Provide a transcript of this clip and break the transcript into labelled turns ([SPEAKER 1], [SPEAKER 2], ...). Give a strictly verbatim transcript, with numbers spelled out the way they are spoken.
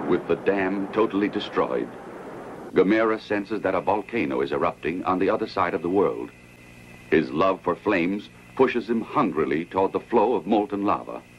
[SPEAKER 1] With the dam totally destroyed, Gamera senses that a volcano is erupting on the other side of the world. His love for flames pushes him hungrily toward the flow of molten lava.